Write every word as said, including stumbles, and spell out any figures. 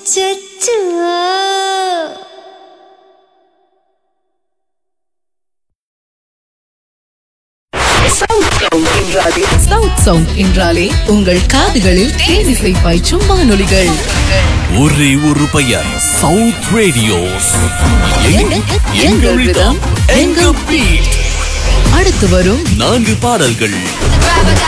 அச்சச்சோ. South sound என்றாலே உங்கள் காதுகளில் தேனிசை பாய்ச்சும் வானொலிகள். ஒரே ஒரு பெயர், சவுத் ரேடியோஸ். எங்கள் ரிதம், எங்கள் பீட். அடுத்து வரும் நான்கு பாடல்கள்.